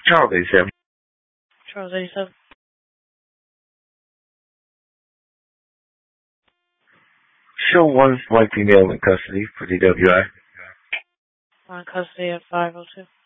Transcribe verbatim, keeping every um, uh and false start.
Charles eighty-seven. Charles eighty-seven. Show one white female in custody for D W I. On custody at five oh two.